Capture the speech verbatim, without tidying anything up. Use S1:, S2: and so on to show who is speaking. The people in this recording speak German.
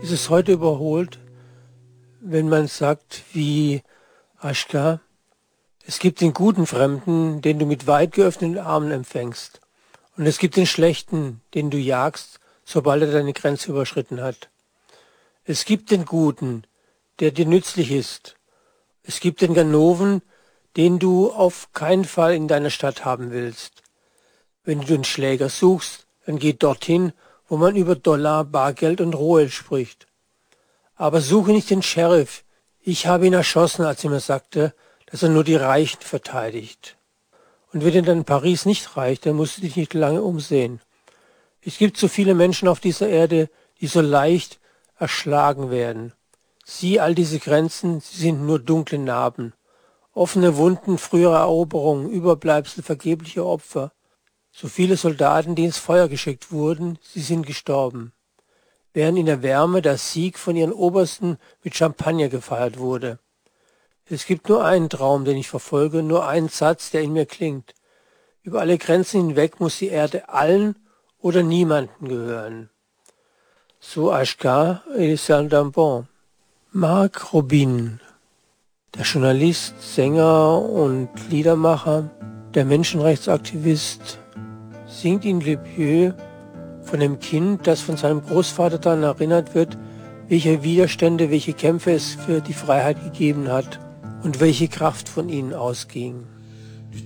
S1: Ist es heute überholt, wenn man sagt wie Aschka, es gibt den guten Fremden, den du mit weit geöffneten Armen empfängst. Und es gibt den Schlechten, den du jagst, sobald er deine Grenze überschritten hat. Es gibt den Guten, der dir nützlich ist. Es gibt den Ganoven, den du auf keinen Fall in deiner Stadt haben willst. Wenn du den Schläger suchst, dann geh dorthin, wo man über Dollar, Bargeld und Rohöl spricht. Aber suche nicht den Sheriff. Ich habe ihn erschossen, als er mir sagte, dass er nur die Reichen verteidigt. Und wenn dir dann Paris nicht reicht, dann musst du dich nicht lange umsehen. Es gibt so viele Menschen auf dieser Erde, die so leicht erschlagen werden. Sieh all diese Grenzen, sie sind nur dunkle Narben. Offene Wunden früherer Eroberungen, Überbleibsel vergeblicher Opfer. So viele Soldaten, die ins Feuer geschickt wurden, sie sind gestorben. Während in der Wärme der Sieg von ihren Obersten mit Champagner gefeiert wurde. Es gibt nur einen Traum, den ich verfolge, nur einen Satz, der in mir klingt. Über alle Grenzen hinweg muss die Erde allen oder niemanden gehören. So Ashkar et Saint-Dambon. Marc Robin, der Journalist, Sänger und Liedermacher, der Menschenrechtsaktivist, singt in Le Pieux von dem Kind, das von seinem Großvater daran erinnert wird, welche Widerstände, welche Kämpfe es für die Freiheit gegeben hat und welche Kraft von ihnen ausging.